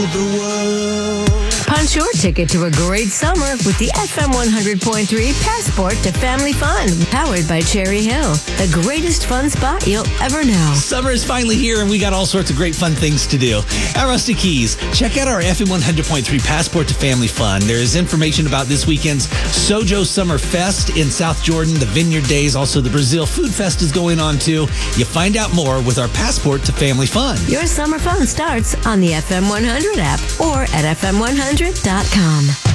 The world. Punch your ticket to a great summer with the FM 100.3 Passport to Family Fun, powered by Cherry Hill, the greatest fun spot you'll ever know. Summer is finally here, and we got all sorts of great fun things to do. At Rusty Keys, check out our FM 100.3 Passport to Family Fun. There is information about this weekend's Sojo Summer Fest in South Jordan, the Vineyard Days, also the Brazil Food Fest is going on too. You find out more with our Passport to Family Fun. Your summer fun starts on the FM 100 app or at FM100.com.